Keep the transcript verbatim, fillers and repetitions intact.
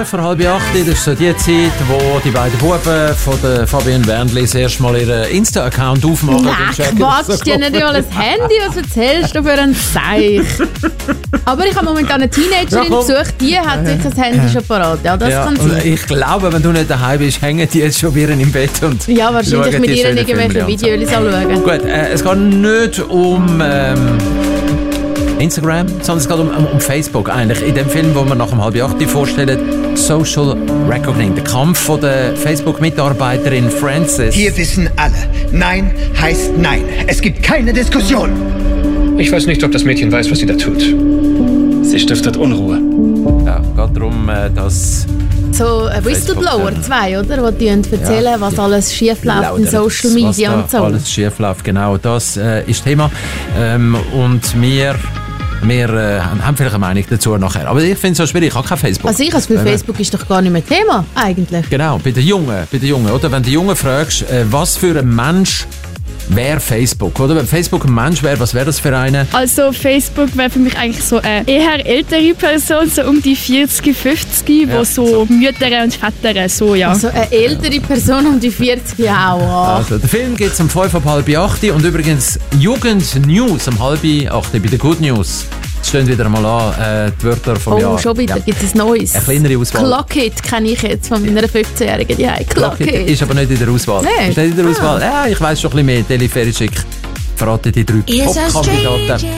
fünf vor halb acht. Das ist so die Zeit, wo die beiden Buben von der Fabienne Wernli das erste Mal ihren Insta-Account aufmachen. Ach, Quatsch, die haben nicht mal ein Handy. Was erzählst du für einen Seich? Aber ich habe momentan eine Teenagerin ja, besucht, die hat sicher das Handy schon parat. Ja, das ja, kann und sein. ich glaube, wenn du nicht daheim bist, hängen die jetzt schon wieder im Bett und Ja, wahrscheinlich schauen mit die ihr schönen irgendwelche Filme und so. Videos anschauen. Gut, äh, es geht nicht um ähm, Instagram, sondern es geht um, um, um Facebook eigentlich. In dem Film, den wir nach dem halb acht vorstellen, Social Reckoning, der Kampf von der Facebook-Mitarbeiterin Frances. Hier wissen alle, Nein heißt Nein. Es gibt keine Diskussion. Ich weiß nicht, ob das Mädchen weiß, was sie da tut. Sie stiftet Unruhe. Ja, geht darum, äh, dass... So ein Whistleblower zwei, oder? Die erzählen, ja, was alles schief läuft in Social Media was und so. alles schief läuft, genau. Das äh, ist Thema. Ähm, und wir... Wir äh, haben vielleicht eine Meinung dazu nachher. Aber ich finde es so schwierig, ich habe kein Facebook. Also ich habe das Gefühl, Facebook ist doch gar nicht mehr Thema, eigentlich. Genau, bei den Jungen, bei den Jungen, oder? Wenn du die Jungen fragst, äh, was für ein Mensch wäre Facebook, oder? Wenn Facebook ein Mensch wäre, was wäre das für eine? Also Facebook wäre für mich eigentlich so eine eher ältere Person, so um die vierzig, fünfzig, Ja, wo so, so. Mütter und Väter, so ja. Also eine ältere Person um die vierzig auch. Also, der Film geht um fünf ab halb acht und übrigens Jugend-News um halb acht bei der Good News. Jetzt stehen wieder mal an, äh, die Wörter vom Oh, Jahr. schon wieder, Ja. gibt es ein neues. Eine kleinere Auswahl. Clock It kenne ich jetzt von meiner fünfzehnjährigen. Ja, Clock Clock It. ist aber nicht in der Auswahl. Nicht? Ist nicht in der Ah. Auswahl. Ja, ich weiss schon ein bisschen mehr. Teleferischik verraten die drei Top-Kandidaten.